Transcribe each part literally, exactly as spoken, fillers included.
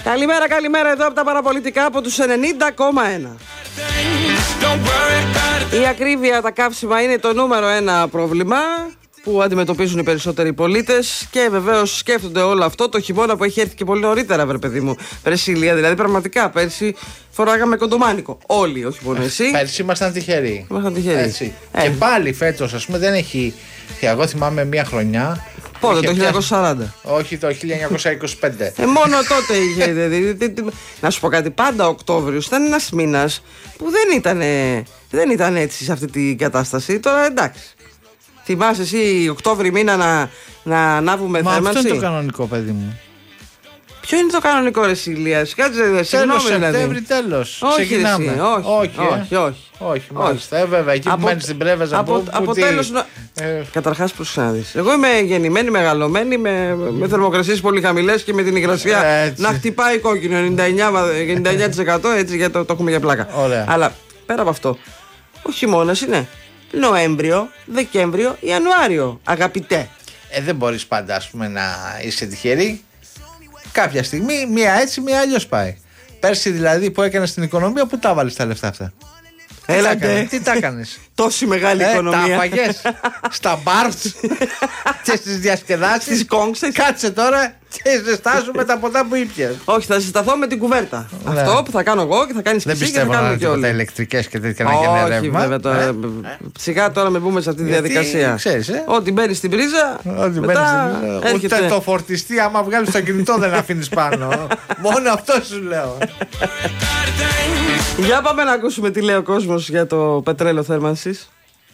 Καλημέρα, καλημέρα εδώ από τα παραπολιτικά από τους ενενήντα κόμμα ένα. Η ακρίβεια, τα καύσιμα είναι το νούμερο ένα πρόβλημα που αντιμετωπίζουν οι περισσότεροι πολίτες και βεβαίως σκέφτονται όλο αυτό το χειμώνα που έχει έρθει και πολύ νωρίτερα, βρε παιδί μου. Πρεσίλια, δηλαδή πραγματικά πέρσι φοράγαμε κοντομάνικο. Όλοι, όχι μόνο εσύ. Πέρσι ήμασταν τυχεροί. Ήμασταν τυχεροί. Ε. Και πάλι φέτος, ας πούμε, δεν έχει. Εγώ θυμάμαι μία χρονιά. Πότε, το χίλια εννιακόσια σαράντα. Όχι, το χίλια εννιακόσια είκοσι πέντε. Ε, μόνο τότε είχε. Να σου πω κάτι, πάντα Οκτώβριος ήταν ένας μήνας που δεν ήταν, δεν ήταν έτσι σε αυτή την κατάσταση. Τώρα εντάξει. Θυμάσαι εσύ Οκτώβρη μήνα να, να ανάβουμε θέρμανση? Αυτό είναι το κανονικό, παιδί μου. Ποιο είναι το κανονικό, ρε Ηλίας? Κάτσε, συγγνώμη δηλαδή. Σεπτέμβρη, τέλος. Όχι, Ξεκινάμε. Εσύ, όχι, όχι, όχι, όχι, όχι. Όχι, μάλιστα. Ε, βέβαια, εκεί που μένεις στην Πρέβεζα. Από, που, από που τέλος τι... να... ε... Καταρχάς προς να δεις. Εγώ είμαι γεννημένη, μεγαλωμένη με, με θερμοκρασίες πολύ χαμηλές και με την υγρασία να χτυπάει κόκκινο ενενήντα εννιά τοις εκατό, έτσι γιατί το, το έχουμε για πλάκα. Ωραία. Αλλά πέρα από αυτό, ο χειμώνας είναι Νοέμβριο, Δεκέμβριο, Ιανουάριο, αγαπητέ. Ε, δεν μπορείς πάντα, ας πούμε, να είσαι τυχερή. Κάποια στιγμή, μία έτσι, μία αλλιώς πάει. Πέρσι δηλαδή που έκανες την οικονομία, πού τα βάλεις τα λεφτά αυτά? Έλατε. Τι τα έκανες? Τόση μεγάλη ε, οικονομία. Τα φαγές στα μπάρτς και στις διασκεδάσεις. Στις κόγξες. Κάτσε τώρα και ζεστάσουμε τα ποτά που ήπιες. Όχι, θα ζεσταθώ με την κουβέρτα. Ναι. Αυτό που θα κάνω εγώ και θα κάνεις δεν και εσύ και θα κάνουμε και όλοι. Δεν ηλεκτρικές και τέτοια να γίνει ρεύμα. Όχι βέβαια τώρα. Ε, σιγά τώρα με μπούμε σε αυτή τη διαδικασία. Ξέρεις, ε? Ό,τι μπαίνει στην πρίζα. Ό,τι μετά μπαίνει στην... Ούτε το φορτιστή άμα βγάλεις το κινητό δεν αφήνεις πάνω. Μόνο αυτό σου λέω. Για πάμε να ακούσουμε τι λέει ο κόσμος για το πετρέλαιο θέρμανσης.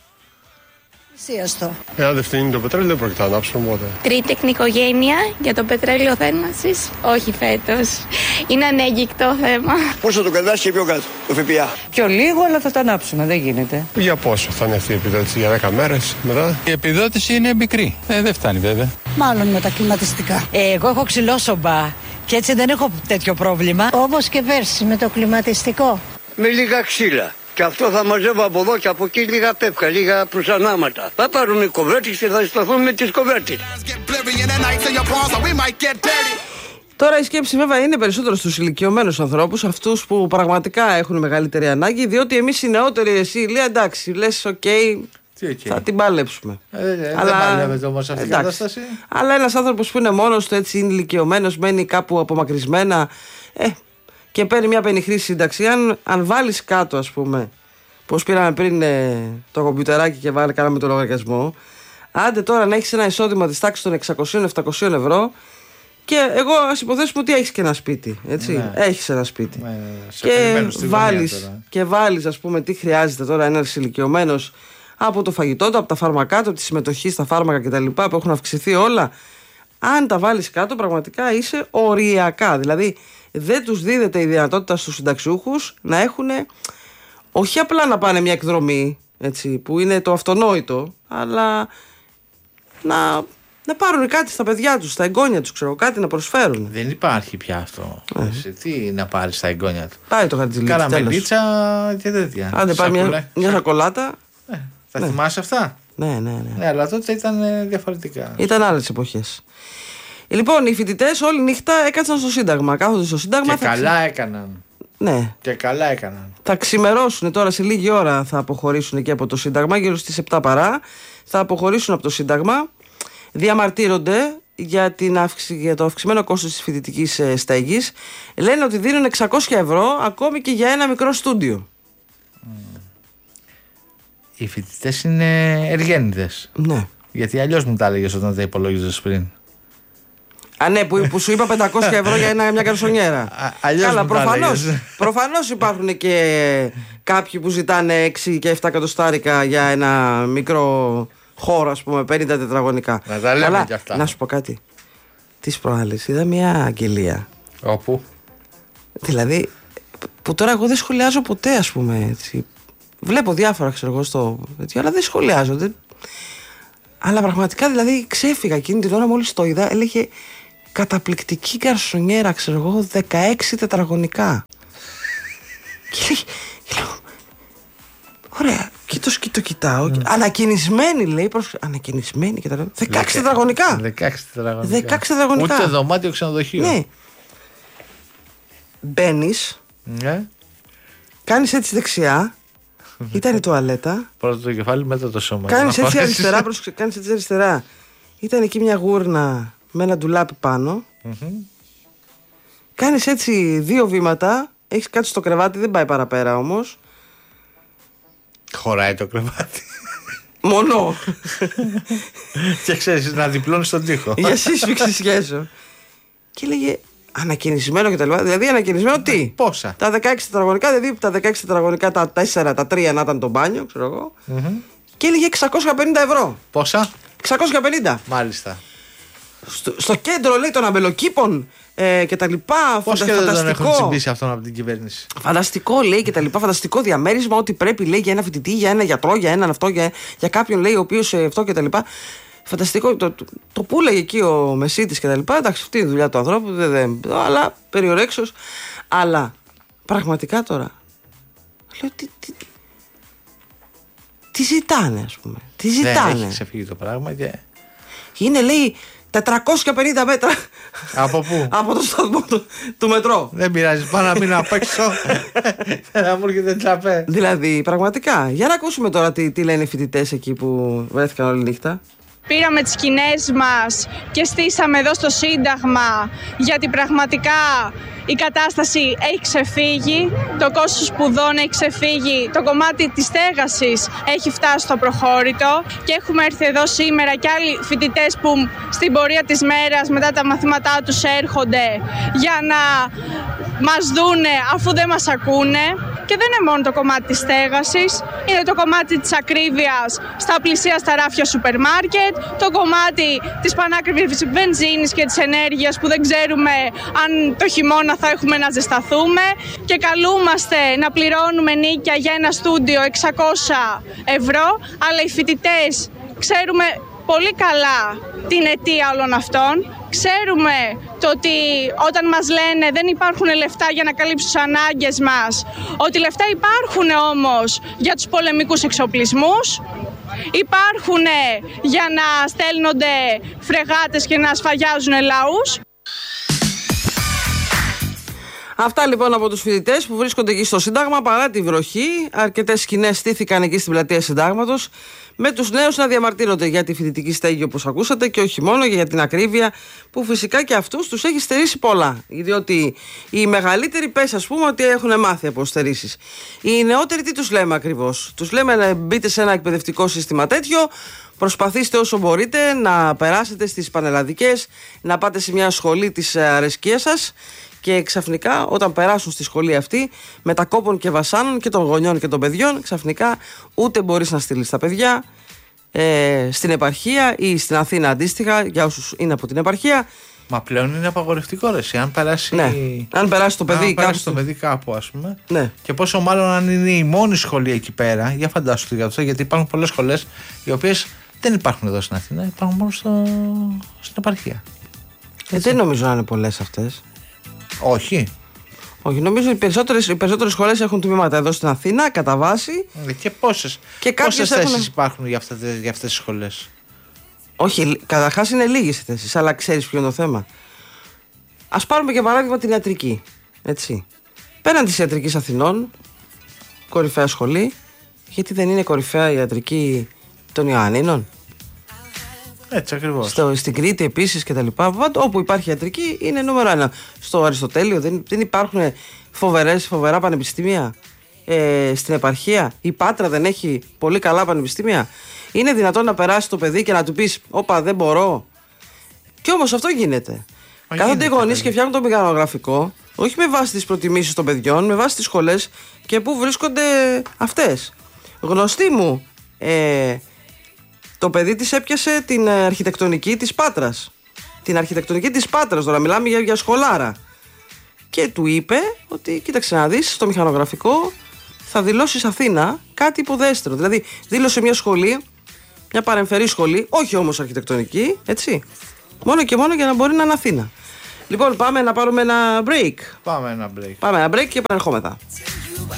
Εάν δεν φτύνει το πετρέλαιο, δεν πρόκειται να ανάψουμε ποτέ. Τρίτεκνη οικογένεια για το πετρέλαιο θέρμανσης, όχι φέτος. Είναι ανέγγικτο θέμα. Πόσο το κρατάς και πιο κάτω, το ΦΠΑ? Πιο λίγο, αλλά θα το ανάψουμε, δεν γίνεται. Για πόσο θα είναι αυτή η επιδότηση, για δέκα μέρες μετά? Η επιδότηση είναι μικρή. Ε, δεν φτάνει βέβαια. Μάλλον με τα κλιματιστικά. Ε, εγώ έχω ξυλόσομπα και έτσι δεν έχω τέτοιο πρόβλημα. Όμως και πέρσι με το κλιματιστικό. Με λίγα ξύλα. Και αυτό θα μαζεύω από εδώ και από εκεί λίγα πέπκα, λίγα προσανάματα. Θα πάρουμε κοβέρτες και θα σταθούμε με τις κοβέρτες. Τώρα η σκέψη βέβαια είναι περισσότερο στους ηλικιωμένους ανθρώπους, αυτούς που πραγματικά έχουν μεγαλύτερη ανάγκη, διότι εμείς οι νεότεροι, εσύ Ηλία, εντάξει, λες οκ, okay, okay. θα την παλέψουμε. Ε, ε, αλλά, δεν παλεύεται όμως αυτή η κατάσταση. Αλλά ένας άνθρωπος που είναι μόνος του, έτσι είναι ηλικιωμένος, μένει κάπου απομακρυσμένα, ε, και παίρνει μια πενιχρή σύνταξη. Αν, αν βάλεις κάτω, ας πούμε, πώς πήραμε πριν ε, το κομπιουτεράκι και βάλει, κάναμε το λογαριασμό, άντε τώρα να έχεις ένα εισόδημα της τάξης των εξακόσια με επτακόσια ευρώ, και εγώ ας υποθέσουμε ότι έχεις και ένα σπίτι. Έτσι. Ναι. Έχεις ένα σπίτι. Ναι, και βάλεις, και βάλεις, ας πούμε, τι χρειάζεται τώρα ένας ηλικιωμένος από το φαγητό του, από τα φάρμακά του, από τη συμμετοχή στα φάρμακα κτλ. Που έχουν αυξηθεί όλα. Αν τα βάλεις κάτω, πραγματικά είσαι οριακά. Δηλαδή, δεν τους δίδεται η δυνατότητα στους συνταξιούχους να έχουν, όχι απλά να πάνε μια εκδρομή, έτσι, που είναι το αυτονόητο, αλλά να, να πάρουν κάτι στα παιδιά τους, στα εγγόνια τους, ξέρω, κάτι να προσφέρουν. Δεν υπάρχει πια αυτό. Mm. Εσύ, τι να πάρεις στα εγγόνια του? Πάει το χαρτζηλίκι. Καραμελίτσα και τέτοια. Άντε πάει μια, μια σακολάτα. Ε, θα ναι. θυμάσαι αυτά? Ναι, ναι, ναι. Ναι, αλλά τότε ήταν διαφορετικά. Ήταν άλλες εποχές. Λοιπόν, οι φοιτητές όλη νύχτα έκατσαν στο Σύνταγμα. Κάθονται στο Σύνταγμα. Και καλά ξε... έκαναν. Ναι. Και καλά έκαναν. Θα ξημερώσουν τώρα, σε λίγη ώρα θα αποχωρήσουν και από το Σύνταγμα, γύρω στις επτά παρά. Θα αποχωρήσουν από το Σύνταγμα. Διαμαρτύρονται για, την αύξη, για το αυξημένο κόστος της φοιτητικής ε, στέγης. Λένε ότι δίνουν εξακόσια ευρώ ακόμη και για ένα μικρό στούντιο. Mm. Οι φοιτητές είναι εργένιδες. Ναι. Γιατί αλλιώς μου τα έλεγες όταν τα υπολόγιζες πριν. Α, ναι, που, που σου είπα πεντακόσια ευρώ για ένα, μια καρσονιέρα. Καλά, προφανώς, προφανώς υπάρχουν και κάποιοι που ζητάνε έξι και επτά εκατοστάρικα για ένα μικρό χώρο, ας πούμε, πενήντα τετραγωνικά. Να τα λέμε. Αλλά, κι αυτά. Να σου πω κάτι. Τις προάλλες είδα μια αγγελία. Όπου? Δηλαδή, που τώρα εγώ δεν σχολιάζω ποτέ, ας πούμε, έτσι. Βλέπω διάφορα, ξέρω εγώ, στο... έτσι, αλλά δεν σχολιάζω. Δεν... Αλλά πραγματικά, δηλαδή, ξέφυγα εκείνη την ώρα μόλις το είδα. Έλεγε καταπληκτική γκαρσονιέρα, ξέρω εγώ, δεκαέξι τετραγωνικά. Και λέω, ωραία, και το, και το κοιτάω. Mm. Ανακαινισμένη, λέει. Προς... Ανακαινισμένη και τα λέω. δεκαέξι τετραγωνικά. δεκαέξι τετραγωνικά. δεκαέξι τετραγωνικά. Ούτε δωμάτιο ξενοδοχείο. Ναι. μπαίνεις, Ναι. κάνεις έτσι δεξιά, ήταν η τουαλέτα. Πρώτο το κεφάλι, μετά το σώμα. Κάνεις έτσι αριστερά, πρόσεξε, κάνεις έτσι αριστερά. Ήταν εκεί μια γούρνα με ένα ντουλάπι πάνω. Mm-hmm. Κάνεις έτσι δύο βήματα, έχεις κάτσει στο κρεβάτι, δεν πάει παραπέρα όμως. Χωράει το κρεβάτι. Μόνο. Και ξέρεις, να διπλώνεις τον τοίχο. Για σύσφυξη σχέσεων. Και λέγε ανακαινισμένο και τα λοιπά. Δηλαδή ανακαινισμένο τι. Πόσα. Τα δεκαέξι τετραγωνικά, δηλαδή τα δεκαέξι τετραγωνικά, τα τέσσερα, τα τρία να ήταν το μπάνιο, ξέρω εγώ. Mm-hmm. Και έλεγε εξακόσια πενήντα ευρώ. Πόσα. εξακόσια πενήντα. Μάλιστα. Στο, στο κέντρο λέει των αμπελοκήπων ε, και τα λοιπά. Πώς και δεν τον έχουν τσιμπήσει αυτόν από την κυβέρνηση. Φανταστικό λέει και τα λοιπά. Φανταστικό διαμέρισμα. Ό,τι πρέπει λέει για ένα φοιτητή, για ένα γιατρό, για έναν αυτό, για, για κάποιον λέει ο οποίος ε, αυτό και τα λοιπά. Φανταστικό. Το, το, το πούλεγε εκεί ο Μεσίτης και τα λοιπά. Εντάξει, αυτή είναι η δουλειά του ανθρώπου. Δεν, δεν, αλλά περιορέξεως. Αλλά πραγματικά τώρα. Λέω τι. τι Τι ζητάνε, ας πούμε. Τι ζητάνε. Δεν έχει ξεφύγει το πράγμα και. Είναι, λέει, τετρακόσια πενήντα μέτρα. Από πού? Από το σταθμό του, του μετρό. Δεν πειράζει. Πάω να μείνω απ' έξω. Να μου έρχεται τραπέ. Δηλαδή, πραγματικά. Για να ακούσουμε τώρα τι, τι λένε οι φοιτητές εκεί που βρέθηκαν όλη νύχτα. Πήραμε τις σκηνές μας και στήσαμε εδώ στο Σύνταγμα, γιατί πραγματικά η κατάσταση έχει ξεφύγει, το κόστος σπουδών έχει ξεφύγει, το κομμάτι της στέγασης έχει φτάσει στο προχώρητο και έχουμε έρθει εδώ σήμερα και άλλοι φοιτητές που στην πορεία της μέρας μετά τα μαθήματά τους έρχονται για να μας δούνε αφού δεν μας ακούνε. Και δεν είναι μόνο το κομμάτι της στέγασης, είναι το κομμάτι της ακρίβειας στα πλησία στα ράφια σούπερ μάρκετ, το κομμάτι της πανάκριβης βενζίνης και της ενέργειας που δεν ξέρουμε αν το χειμώνα θα έχουμε να ζεσταθούμε και καλούμαστε να πληρώνουμε νίκια για ένα στούντιο εξακόσια ευρώ, αλλά οι φοιτητές ξέρουμε πολύ καλά την αιτία όλων αυτών. Ξέρουμε το ότι όταν μας λένε δεν υπάρχουν λεφτά για να καλύψουν τις ανάγκες μας, ότι λεφτά υπάρχουν όμως για τους πολεμικούς εξοπλισμούς, υπάρχουν για να στέλνονται φρεγάτες και να σφαγιάζουν λαούς. Αυτά λοιπόν από τους φοιτητές που βρίσκονται εκεί στο Σύνταγμα παρά τη βροχή. Αρκετές σκηνές στήθηκαν εκεί στην πλατεία Συντάγματος, με τους νέους να διαμαρτύρονται για τη φοιτητική στέγη όπως ακούσατε και όχι μόνο για την ακρίβεια που φυσικά και αυτούς τους έχει στερήσει πολλά. Διότι οι μεγαλύτεροι πες ας πούμε ότι έχουν μάθει από στερήσεις. Οι νεότεροι τι τους λέμε ακριβώς? Τους λέμε να μπείτε σε ένα εκπαιδευτικό σύστημα τέτοιο, προσπαθήστε όσο μπορείτε να περάσετε στις πανελλαδικές, να πάτε σε μια σχολή της αρεσκίας σας. Και ξαφνικά όταν περάσουν στη σχολή αυτή με τα κόπων και βασάνων και των γονιών και των παιδιών, ξαφνικά ούτε μπορείς να στείλεις τα παιδιά ε, στην επαρχία ή στην Αθήνα αντίστοιχα, για όσους είναι από την επαρχία. Μα πλέον είναι απαγορευτικό ρε. Αν περάσει, ναι. αν περάσει το παιδί, αν κάπου, περάσει το παιδί κάπου, ας πούμε. Ναι. Και πόσο μάλλον αν είναι η μόνη σχολή εκεί πέρα, για φαντάσου για αυτό, γιατί υπάρχουν πολλές σχολές οι οποίες δεν υπάρχουν εδώ στην Αθήνα, υπάρχουν μόνο στο, στην επαρχία. Ε, δεν νομίζω να είναι πολλές αυτές. Όχι. Όχι, νομίζω οι περισσότερες, οι περισσότερες σχολές έχουν τμήματα εδώ στην Αθήνα, κατά βάση. Και πόσες, πόσες θέσεις έχουν... υπάρχουν για, αυτά, για αυτές τις σχολές? Όχι, καταρχάς είναι λίγες οι θέσεις, αλλά ξέρεις ποιο είναι το θέμα. Ας πάρουμε για παράδειγμα την ιατρική. Έτσι. Πέραν της ιατρικής Αθηνών, κορυφαία σχολή, γιατί δεν είναι κορυφαία η ιατρική των Ιωαννίνων? Έτσι ακριβώς. Στο, στην Κρήτη επίσης και τα λοιπά. Όπου υπάρχει ιατρική είναι νούμερο ένα. Στο Αριστοτέλειο δεν, δεν υπάρχουν φοβερές, φοβερά πανεπιστήμια ε, στην επαρχία. Η Πάτρα δεν έχει πολύ καλά πανεπιστήμια. Είναι δυνατόν να περάσει το παιδί και να του πεις όπα δεν μπορώ? Κι όμως αυτό γίνεται. Κάθονται οι γονείς και φτιάχνουν το μηχανογραφικό, όχι με βάση τις προτιμήσεις των παιδιών, με βάση τις σχολές και πού βρίσκονται αυτές. Γνωστή μου ε, το παιδί της έπιασε την αρχιτεκτονική της Πάτρας. Την αρχιτεκτονική της Πάτρας, τώρα μιλάμε για, για σχολάρα. Και του είπε ότι κοίταξε να δεις, στο μηχανογραφικό θα δηλώσεις Αθήνα κάτι υποδέστερο. Δηλαδή δήλωσε μια σχολή, μια παρεμφερή σχολή, όχι όμως αρχιτεκτονική, έτσι. Μόνο και μόνο για να μπορεί να είναι Αθήνα. Λοιπόν, πάμε να πάρουμε ένα break. Πάμε ένα break. Πάμε ένα break και επανερχόμεθα.